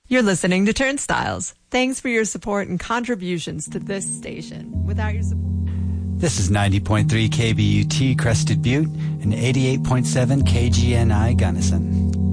You're listening to Turnstiles. Thanks for your support and contributions to this station. Without your support... This is 90.3 KBUT Crested Butte and 88.7 KGNI Gunnison.